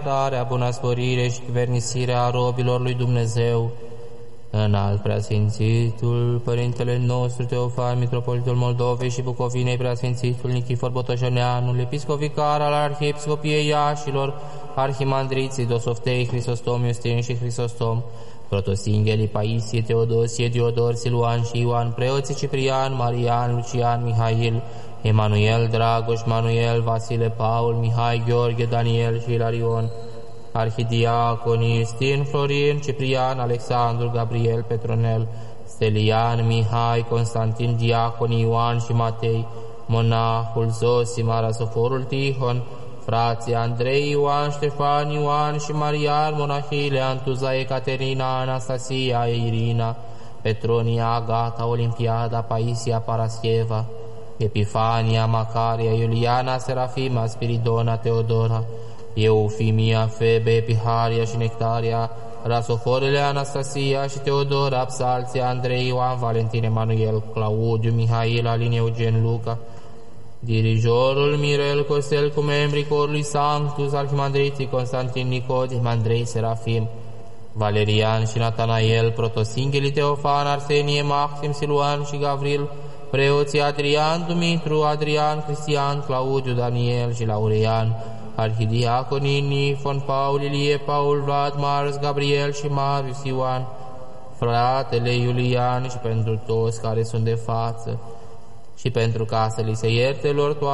iertarea, bunăsporire și vernisirea robilor lui Dumnezeu. Înalt preasfințitul Părintele nostru Teofan, Mitropolitul Moldovei și Bucovinei, preasfințitul Nichifor Botoșaneanul, episcop vicar al Arhiepiscopiei Iașilor, arhimandriții Dosoftei, Hristostom, Iustin și Hristostom, protosinghelii Paisie, Teodosie, Diodor, Siluan și Ioan, preoții Ciprian, Marian, Lucian, Mihail, Emanuel, Dragoș, Manuel, Vasile, Paul, Mihai, Gheorghe, Daniel și Ilarion, arhidiaconii Iustin, Florin, Ciprian, Alexandru, Gabriel, Petronel, Stelian, Mihai, Constantin, diaconii Ioan și Matei, monahul Zosim, Arasoforul Tihon, frații Andrei, Ioan, Ștefan, Ioan și Marian, monahile Antuza, Ecaterina, Anastasia, Irina, Petronia, Agata, Olimpiada, Paisia, Paraschieva, Epifania, Macaria, Iuliana, Serafima, Spiridona, Teodora, Eufimia, Febe, Epiharia și Nectaria, Rasoforele, Anastasia și Teodora, Psalția, Andrei, Ioan, Valentin, Emanuel, Claudiu, Mihail, Alin, Eugen, Luca, dirijorul Mirel Costel cu membrii corului Sanctus, arhimandriții Constantin, Nicodim, Andrei, Serafim, Valerian și Natanael, protosinghelii Teofan, Arsenie, Maxim, Siluan și Gavril, preoții Adrian, Dumitru, Adrian, Cristian, Claudiu, Daniel și Laurean, arhidiaconii Nifon, Paul, Ilie, Paul, Vlad, Mars, Gabriel și Marius, Ioan, fratele Iulian, și pentru toți care sunt de față și pentru ca să li se ierte lor toate